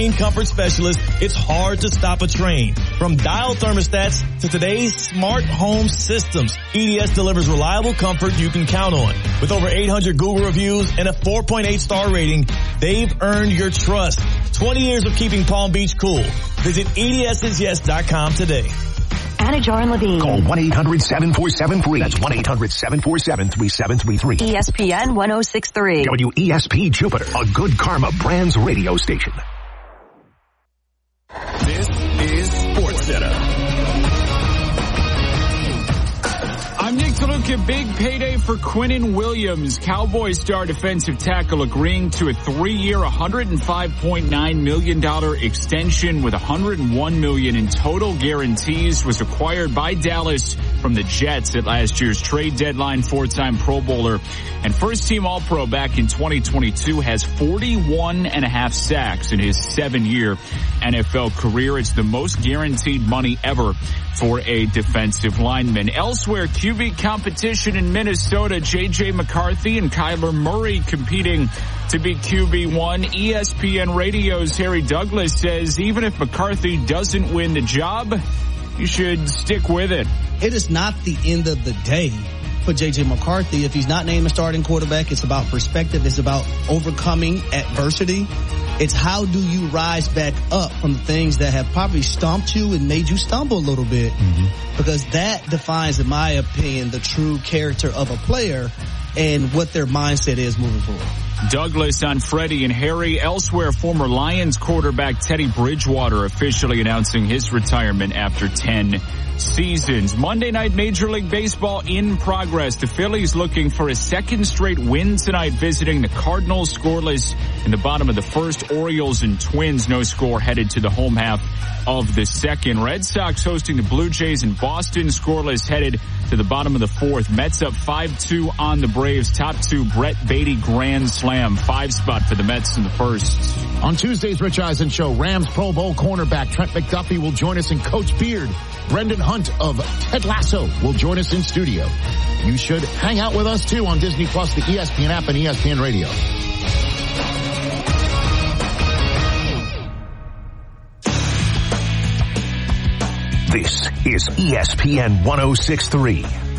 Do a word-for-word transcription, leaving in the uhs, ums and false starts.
comfort specialist, it's hard to stop a train. From dial thermostats to today's smart home systems, E D S delivers reliable comfort you can count on. With over eight hundred Google reviews and a four point eight star rating, they've earned your trust. twenty years of keeping Palm Beach cool. Visit E D S is yes dot com today. Anajar and Levine. Call one eight hundred seven four seven free. That's one eight hundred seven four seven three seven three three. E S P N one oh six point three. W E S P Jupiter, a Good Karma Brands radio station. This is SportsCenter. I'm Nick DeLuca. Big payday for Quinnen Williams. Cowboys star defensive tackle agreeing to a three-year, one hundred five point nine million dollars extension with one hundred one million dollars in total guarantees. Was acquired by Dallas from the Jets at last year's trade deadline. Four-time Pro Bowler and first-team All-Pro back in twenty twenty-two. Has forty-one and a half sacks in his seven-year N F L career. It's the most guaranteed money ever for a defensive lineman. Elsewhere, Q B competition in Minnesota. J J McCarthy and Kyler Murray competing to be Q B one. E S P N Radio's Harry Douglas says even if McCarthy doesn't win the job, you should stick with it. It is not the end of the day for J J McCarthy. If he's not named a starting quarterback, it's about perspective. It's about overcoming adversity. It's how do you rise back up from the things that have probably stomped you and made you stumble a little bit. Mm-hmm. Because that defines, in my opinion, the true character of a player and what their mindset is moving forward. Douglas on Freddie and Harry. Elsewhere, former Lions quarterback Teddy Bridgewater officially announcing his retirement after ten seasons. Monday night Major League Baseball in progress. The Phillies looking for a second straight win tonight, visiting the Cardinals. Scoreless in the bottom of the first. Orioles and Twins, no score, headed to the home half of the second. Red Sox hosting the Blue Jays in Boston. Scoreless, headed to the bottom of the fourth. Mets up five two on the Braves. Top two, Brett Beatty grand slam. Five spot for the Mets in the first. On Tuesday's Rich Eisen show, Rams Pro Bowl cornerback Trent McDuffie will join us, and Coach Beard, Brendan Hunt of Ted Lasso, will join us in studio. You should hang out with us too on Disney Plus, the E S P N app, and E S P N Radio. This is E S P N one oh six point three.